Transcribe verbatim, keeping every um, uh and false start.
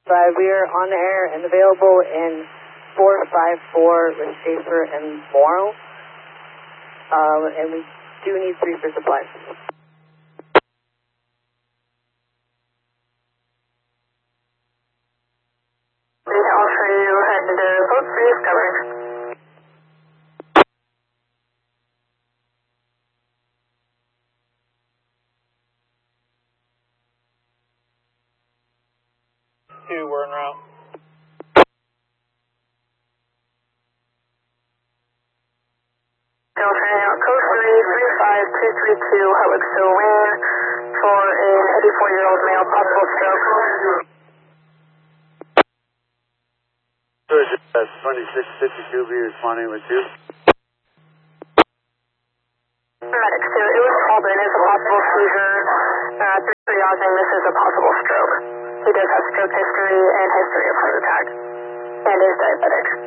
five, we are on the air and available in four five four with Schaefer and Morrow. Um, and we do need three for supplies. Alpha, you head to the post for Discovery. Two, we're en route. Delta, code three three five two three two, Helix to Wayne for an eighty-four-year-old male, possible stroke. twenty-six fifty-two, be responding with two. Medic two, it was called in as a possible seizure. Uh, through triaging, this is a possible stroke. He does have stroke history and history of heart attack, and is diabetic.